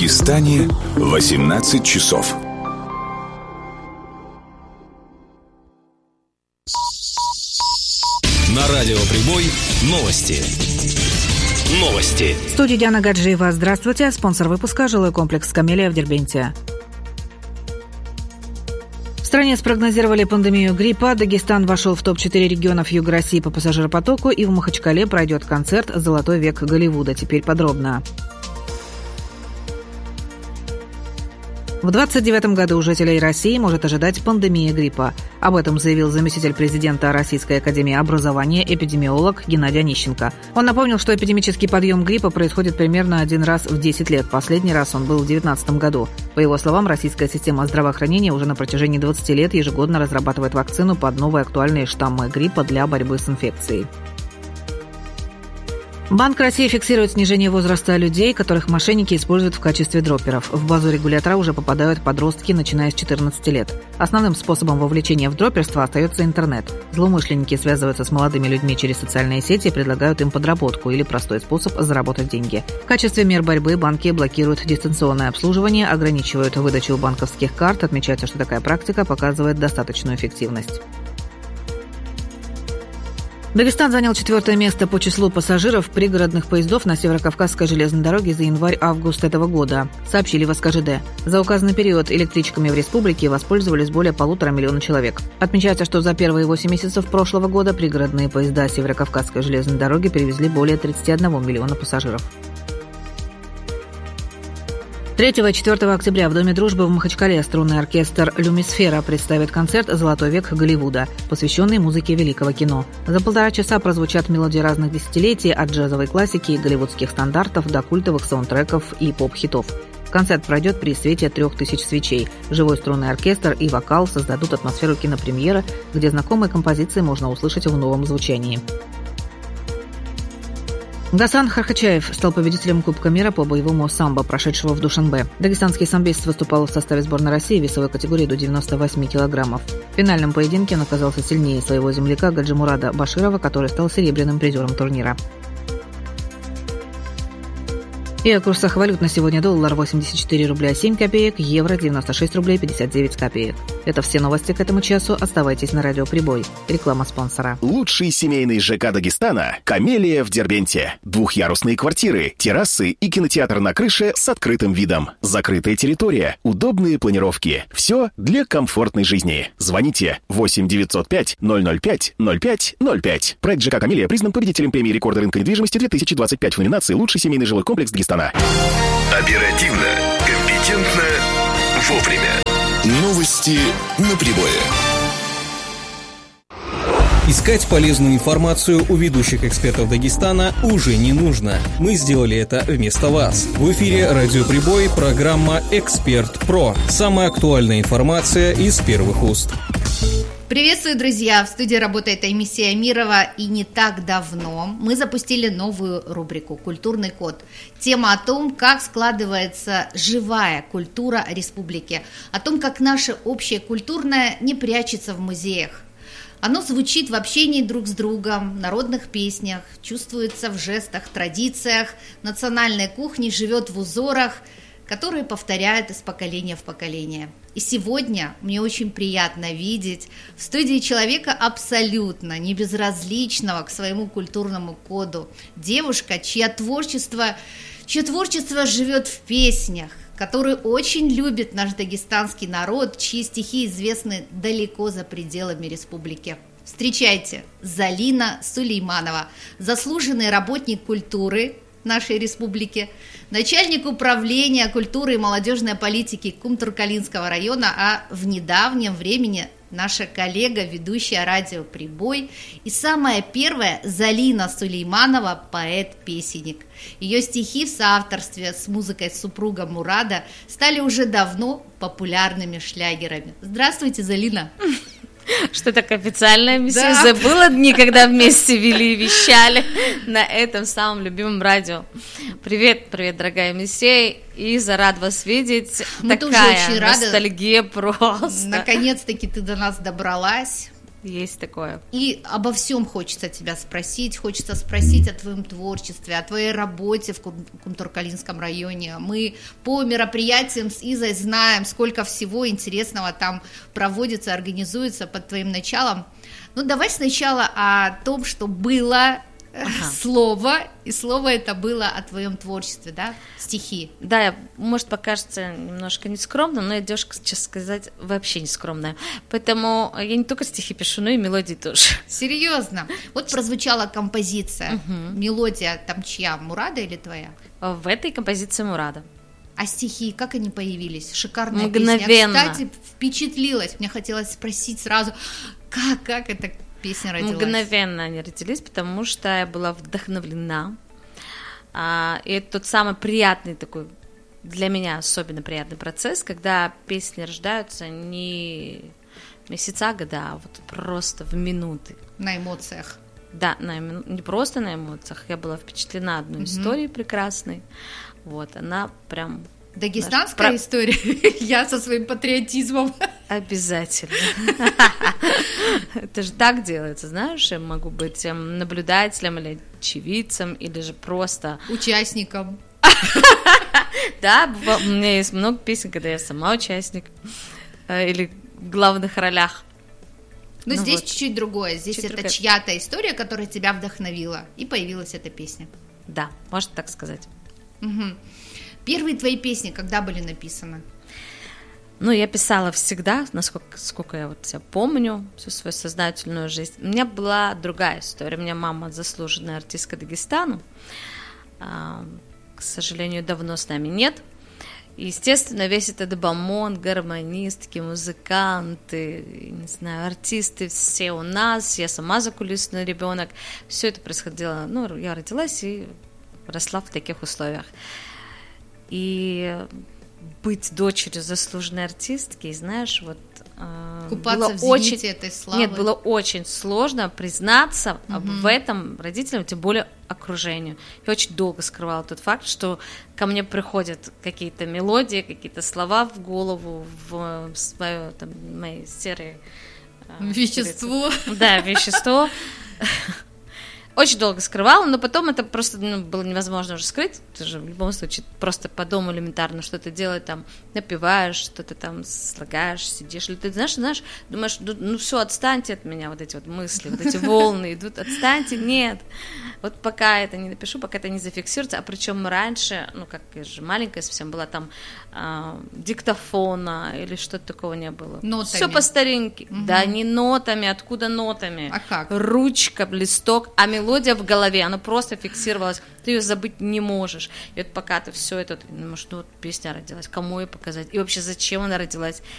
Дагестане 18 часов. На радио Прибой новости. В студии Диана Гаджиева. Здравствуйте. Спонсор выпуска — жилой комплекс «Камелия» в Дербенте. В стране спрогнозировали пандемию гриппа. Дагестан вошел в топ-4 регионов Юга России по пассажиропотоку, и в Махачкале пройдет концерт «Золотой век Голливуда». Теперь подробно. В 2029 году жителей России может ожидать пандемия гриппа. Об этом заявил заместитель президента Российской академии образования, эпидемиолог Геннадий Онищенко. Он напомнил, что эпидемический подъем гриппа происходит примерно один раз в 10 лет. Последний раз он был в 2019 году. По его словам, российская система здравоохранения уже на протяжении 20 лет ежегодно разрабатывает вакцину под новые актуальные штаммы гриппа для борьбы с инфекцией. Банк России фиксирует снижение возраста людей, которых мошенники используют в качестве дроперов. В базу регулятора уже попадают подростки, начиная с 14 лет. Основным способом вовлечения в дроперство остается интернет. Злоумышленники связываются с молодыми людьми через социальные сети и предлагают им подработку или простой способ заработать деньги. В качестве мер борьбы банки блокируют дистанционное обслуживание, ограничивают выдачу банковских карт. Отмечается, что такая практика показывает достаточную эффективность. Дагестан занял 4-е место по числу пассажиров пригородных поездов на Северокавказской железной дороге за январь-август этого года, сообщили в СКЖД. За указанный период электричками в республике воспользовались более 1,5 миллиона человек. Отмечается, что за первые 8 месяцев прошлого года пригородные поезда Северокавказской железной дороги перевезли более 31 миллиона пассажиров. 3 и 4 октября в Доме дружбы в Махачкале струнный оркестр «Люмисфера» представит концерт «Золотой век Голливуда», посвященный музыке великого кино. За 1,5 часа прозвучат мелодии разных десятилетий, от джазовой классики и голливудских стандартов до культовых саундтреков и поп-хитов. Концерт пройдет при свете 3000 свечей. Живой струнный оркестр и вокал создадут атмосферу кинопремьеры, где знакомые композиции можно услышать в новом звучании. Гасан Хархачаев стал победителем Кубка мира по боевому самбо, прошедшего в Душанбе. Дагестанский самбист выступал в составе сборной России в весовой категории до 98 килограммов. В финальном поединке он оказался сильнее своего земляка Гаджимурада Баширова, который стал серебряным призером турнира. И о курсах валют на сегодня: доллар 84 рубля 7 копеек, евро 96 рублей 59 копеек. Это все новости к этому часу. Оставайтесь на радио Прибой. Реклама спонсора. Лучший семейный ЖК Дагестана «Камелия» в Дербенте. Двухъярусные квартиры, террасы и кинотеатр на крыше с открытым видом. Закрытая территория, удобные планировки. Все для комфортной жизни. Звоните 8 905 005 05 05. Проект ЖК «Камелия» признан победителем премии рекорда рынка недвижимости 2025 в номинации «Лучший семейный жилой комплекс Дагестана». Оперативно, компетентно, вовремя. Новости на Прибое. Искать полезную информацию у ведущих экспертов Дагестана уже не нужно. Мы сделали это вместо вас. В эфире «Радио Прибой», программа «Эксперт Про». Самая актуальная информация из первых уст. Приветствую, друзья! В студии работает Аймисия Амирова, и не так давно мы запустили новую рубрику «Культурный код». Тема о том, как складывается живая культура республики, о том, как наше общее культурное не прячется в музеях. Оно звучит в общении друг с другом, народных песнях, чувствуется в жестах, традициях, национальной кухни живет в узорах, которые повторяют из поколения в поколение. И сегодня мне очень приятно видеть в студии человека абсолютно не безразличного к своему культурному коду. Девушка, чье творчество живет в песнях, которую очень любит наш дагестанский народ, чьи стихи известны далеко за пределами республики. Встречайте, Залина Сулейманова, заслуженный работник культуры нашей республики, начальник управления культуры и молодежной политики Кумтуркалинского района, а в недавнем времени наша коллега, ведущая радио «Прибой», и самая первая Залина Сулейманова, поэт-песенник. Ее стихи в соавторстве с музыкой супруга Мурада стали уже давно популярными шлягерами. Здравствуйте, Залина! Что так официально, месье, да. Забыла дни, когда вместе вели и вещали на этом самом любимом радио. Привет, дорогая месье, Иза, рад вас видеть. Мы тоже очень рады. Ностальгия просто. Наконец-таки ты до нас добралась. есть такое. И обо всем хочется тебя спросить. Хочется спросить о твоем творчестве, о твоей работе в Кунтур-Калинском районе. Мы по мероприятиям с Изой знаем, сколько всего интересного там проводится, организуется под твоим началом. Ну, давай сначала о том, что было слово, и слово это было о твоем творчестве, да, стихи. Да, может, покажется немножко нескромным, но я девушка, честно сказать, вообще не скромная. Поэтому я не только стихи пишу, но и мелодии тоже. Серьезно? Вот прозвучала композиция. Мелодия там чья, Мурада или твоя? В этой композиции Мурада. А стихи, как они появились? Шикарная Мгновенно. песня. Я, кстати, впечатлилась. Мне хотелось спросить сразу, как эта песня родилась? Мгновенно они родились, потому что я была вдохновлена. И это тот самый приятный такой, для меня особенно приятный процесс, когда песни рождаются не месяца, года, а вот просто в минуты. На эмоциях. Да, не просто на эмоциях. Я была впечатлена одной историей прекрасной. Вот, она прям... Дагестанская история? Я со своим патриотизмом. Обязательно. Это же так делается, знаешь, я могу быть наблюдателем или очевидцем, или же просто... Участником. Да, у меня есть много песен, когда я сама участник, или в главных ролях. Но здесь чуть-чуть другое. Здесь это чья-то история, которая тебя вдохновила, и появилась эта песня. Да, можно так сказать. Первые твои песни когда были написаны? Ну, я писала всегда, сколько я вот себя помню, всю свою сознательную жизнь. У меня была другая история. У меня мама заслуженная артистка Дагестана. К сожалению, давно с нами нет. И, естественно, весь этот бомонд, гармонистки, музыканты, не знаю, артисты, все у нас. Я сама закулисный ребенок. Все это происходило. Ну, я родилась и росла в таких условиях. И быть дочерью заслуженной артистки, знаешь, вот купаться в зените этой славы. Нет, было очень сложно признаться в этом родителям, тем более окружению. Я очень долго скрывала тот факт, что ко мне приходят какие-то мелодии, какие-то слова в голову, в свое, там, мои серые... Вещество. Да, вещество. Очень долго скрывала, но потом это просто было невозможно уже скрыть. Ты же в любом случае просто по дому элементарно что-то делать, там, напеваешь, что-то там слагаешь, сидишь. Или ты знаешь, думаешь, ну все, отстаньте от меня, вот эти вот мысли, вот эти волны идут, отстаньте, нет. Вот пока это не напишу, пока это не зафиксируется, а причем раньше, ну как я же маленькая совсем была, там диктофона или что-то такого не было. Нотами. Все по старинке. Да, не нотами, откуда нотами? А как? Ручка, листок, а мелодия в голове, она просто фиксировалась, ты ее забыть не можешь. И вот пока ты все это, ты думаешь, ну вот песня родилась, кому ее показать, и вообще зачем она родилась,